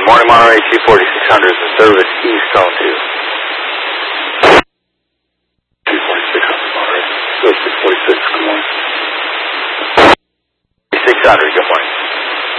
Morning, Monterey 24600 is the service east zone 2. 24600 Monterey. Go 646, good morning. 600, good morning.